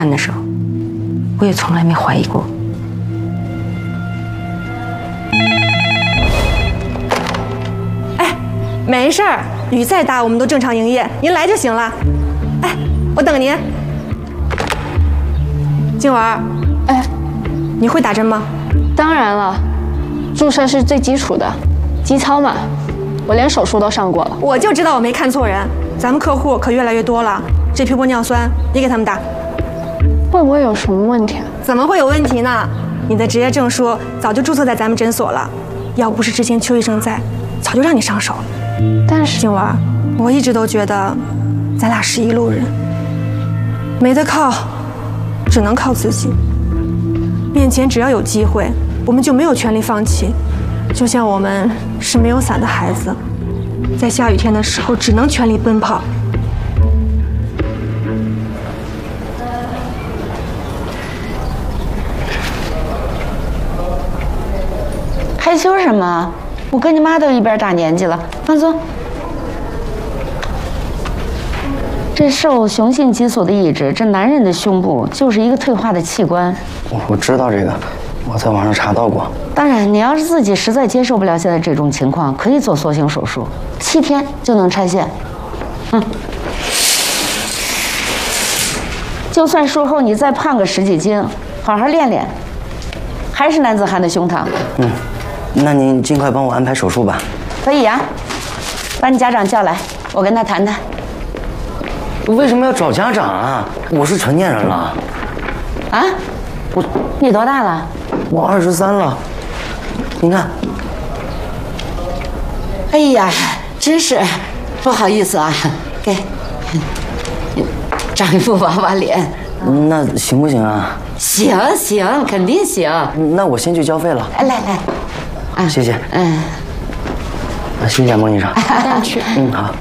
的时候，我也从来没怀疑过。 哎，没事儿，雨再大我们都正常营业，您来就行了。哎，我等您。静文， 哎， 你会打针吗？ 当然了，注射是最基础的，基操嘛，我连手术都上过了。 我就知道我没看错人，咱们客户可越来越多了，这批玻尿酸你给他们打。 会不会有什么问题啊？ 怎么会有问题呢？你的执业证书早就注册在咱们诊所了，要不是之前邱医生在，早就让你上手了。 但是静文，我一直都觉得咱俩是一路人，没得靠，只能靠自己。面前只要有机会，我们就没有权利放弃。就像我们是没有伞的孩子，在下雨天的时候只能全力奔跑。 害羞什么？我跟你妈都一边大年纪了，放松。这受雄性激素的抑制，这男人的胸部就是一个退化的器官。 我知道这个，我在网上查到过。 当然，你要是自己实在接受不了现在这种情况，可以做缩型手术，7天就能拆线。就算术后你再胖个10几斤，好好练练，还是男子汉的胸膛。 那您尽快帮我安排手术吧。 可以呀，把你家长叫来，我跟他谈谈。 为什么要找家长啊？我是成年人了。 啊？你多大了？ 我23了。您看。 哎呀，真是不好意思啊，给长一副娃娃脸。 那行不行啊？ 行，肯定行。 那我先去交费了。 来，啊， 谢谢。谢谢孟医生。 带你去。 好。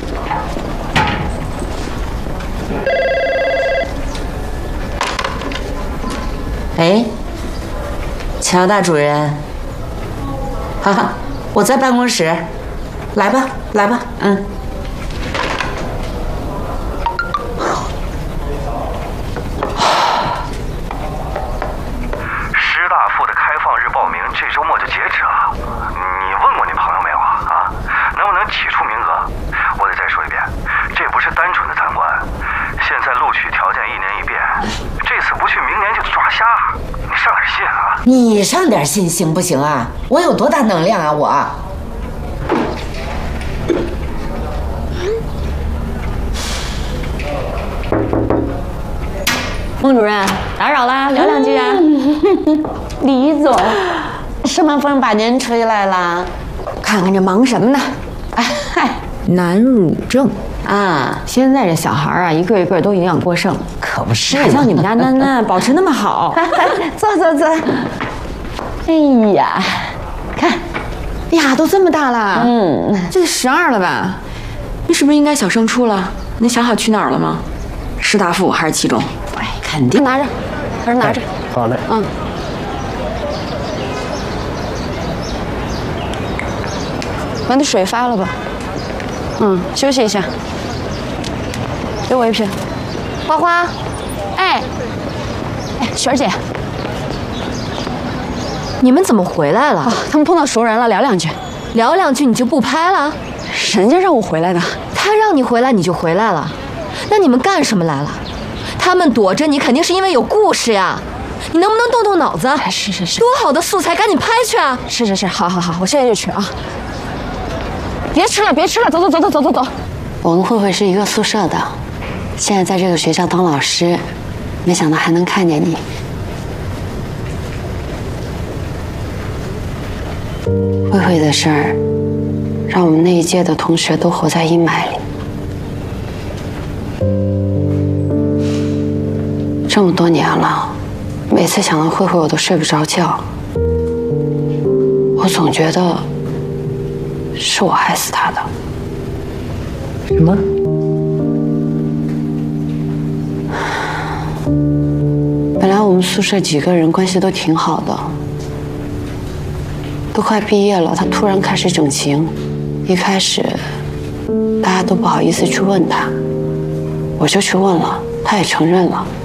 哎，乔大主任，好，我在办公室，来吧。 师大附的开放日报名这周末就截止了，你问过你朋友没有啊？能不能挤出名额？我得再说一遍，这不是单纯的参观，现在录取条件1年一变，这次不去明年就抓瞎，你上点心啊！ 你上点心行不行啊？我有多大能量啊我？ 孟主任，打扰啦，聊两句啊。李总， 什么风把您吹来了？ 看看这忙什么呢？难乳症啊， 现在这小孩啊，一个一个都营养过剩， 可不是还像你们家囡囡保持那么好。 坐。哎呀，看， 哎呀，都这么大了，这得12了吧？你是不是应该小升初了？你想好去哪儿了吗？师大附还是其中？ 哎，肯定拿着，拿着。 好嘞。 把那水发了吧。休息一下。给我一瓶。花花，哎，雪儿姐，你们怎么回来了？他们碰到熟人了，聊两句你就不拍了？人家让我回来的。他让你回来你就回来了？那你们干什么来了？他们躲着你，肯定是因为有故事呀。你能不能动动脑子？是，多好的素材，赶紧拍去啊！是，好，我现在就去啊。别吃了，走。 我跟慧慧是一个宿舍的，现在在这个学校当老师，没想到还能看见你。慧慧的事儿，让我们那一届的同学都活在阴霾里。这么多年了，每次想到慧慧，我都睡不着觉。我总觉得是我害死她的。 什么？ 本来我们宿舍几个人关系都挺好的，都快毕业了，他突然开始整形。一开始大家都不好意思去问他，我就去问了，他也承认了。